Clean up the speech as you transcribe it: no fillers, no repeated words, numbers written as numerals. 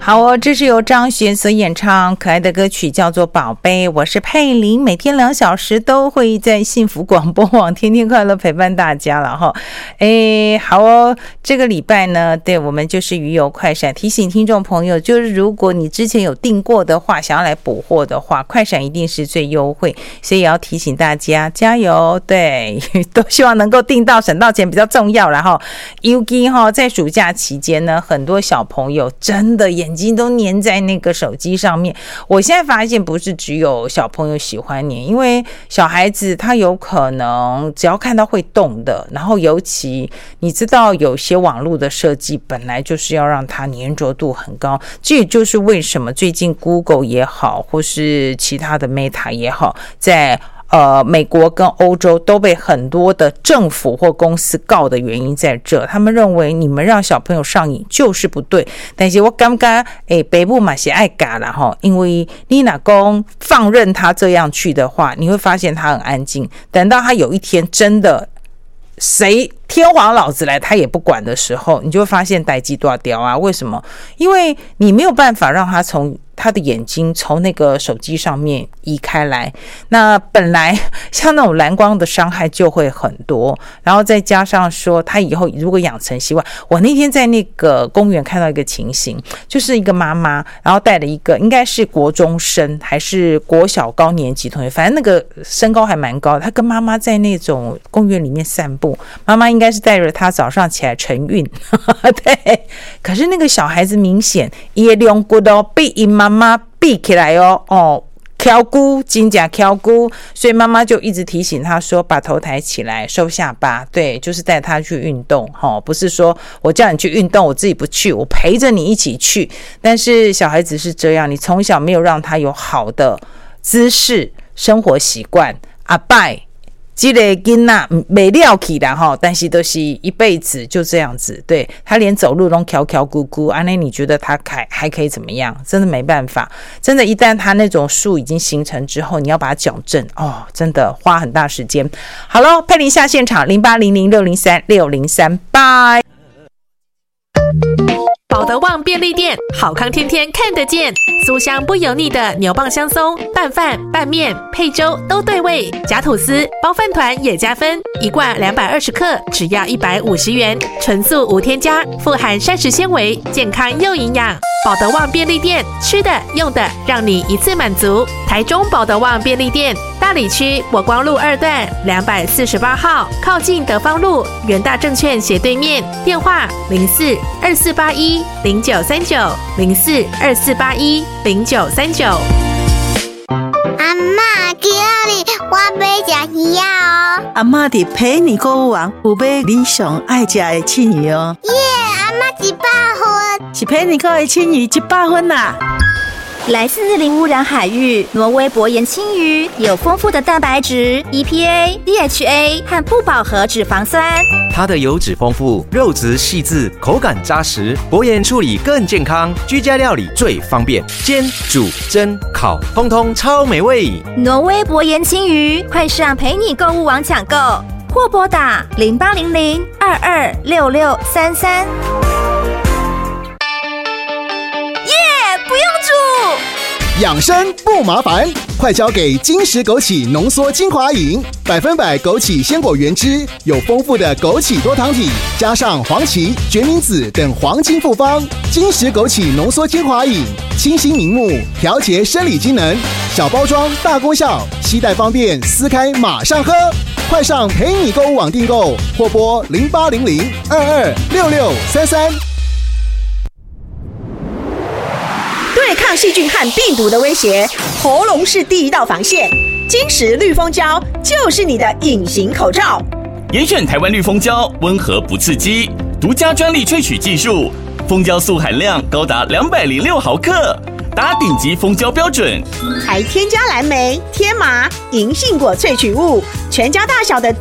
好哦，这是由张悬所演唱可爱的歌曲，叫做《宝贝》。我是佩玲，每天2小时都会在幸福广播网天天快乐陪伴大家了哈。好哦，这个礼拜呢，对我们就是鱼油快闪，提醒听众朋友，就是如果你之前有订过的话，想要来补货的话，快闪一定是最优惠，所以也要提醒大家加油。对，都希望能够订到，省到钱比较重要啦哈。尤其在暑假期间呢，很多小朋友真的眼睛都粘在那个手机上面。我现在发现不是只有小朋友喜欢粘，因为小孩子他有可能只要看到会动的，然后尤其你知道有些网络的设计本来就是要让它粘着度很高，这也就是为什么最近 Google 也好，或是其他的 Meta 也好，在美国跟欧洲都被很多的政府或公司告的原因在这，他们认为你们让小朋友上瘾就是不对。但是我感觉北部嘛是爱嘎啦齁，因为你若讲放任他这样去的话，你会发现他很安静，等到他有一天真的谁天皇老子来他也不管的时候，你就会发现代志大条啊。为什么？因为你没有办法让他从他的眼睛从那个手机上面移开来，那本来像那种蓝光的伤害就会很多，然后再加上说他以后如果养成习惯，我那天在那个公园看到一个情形，就是一个妈妈然后带了一个应该是国中生还是国小高年级同学，反正那个身高还蛮高，他跟妈妈在那种公园里面散步，妈妈应该是带着他早上起来晨运对，可是那个小孩子明显也两骨都被妈妈闭起来哦，挑骨真假挑骨，所以妈妈就一直提醒他说把头抬起来收下巴，对，就是带他去运动不是说我叫你去运动我自己不去，我陪着你一起去。但是小孩子是这样，你从小没有让他有好的姿势生活习惯，阿拜这个囡仔没料起啦齁，但是都是一辈子就这样子，对，他连走路都翘翘咕咕，安内你觉得他还可以怎么样？真的没办法，真的，一旦他那种树已经形成之后，你要把它矫正真的花很大时间。好咯，佩玲下现场0800603603，拜。 保德旺便利店，好康天天看得见，酥香不油腻的牛蒡香松，拌饭、拌面、配粥都对味，夹吐司、包饭团也加分，一罐220克，只要150元，纯素无添加，富含膳食纤维，健康又营养。保德旺便利店，吃的用的让你一次满足。台中保德旺便利店，大里区国光路2段248号，靠近德芳路元大证券斜对面，电话04-2481-0939，04-2481-0939。 阿嬷，今日我要吃鱼哦。 阿嬷伫陪你购物网有买你上爱吃的青鱼哦。 耶，阿嬷100分， 是陪你购的青鱼100分啦。 来自零污染海域，挪威薄盐青鱼有丰富的蛋白质、EPA、DHA 和不饱和脂肪酸。 它的油脂丰富，肉质细致，口感扎实，薄盐处理更健康，居家料理最方便，煎、煮、蒸、烤，通通超美味。 挪威薄盐青鱼，快上陪你购物网抢购，或拨打0800-226633。不用煮， 养生不麻烦，快交给金石枸杞浓缩精华饮，100%枸杞鲜果原汁，有丰富的枸杞多糖体，加上黄芪、决明子等黄金复方。金石枸杞浓缩精华饮，清新明目，调节生理机能，小包装大功效，携带方便，撕开马上喝。快上陪你购物网订购，或拨0800-226633。 对抗细菌和病毒的威胁，喉咙是第一道防线。金石绿蜂胶就是你的隐形口罩。 严选台湾绿蜂胶，温和不刺激，独家专利萃取技术，蜂胶素含量高达206毫克，达顶级蜂胶标准， 还添加蓝莓、天麻、银杏果萃取物，全家大小的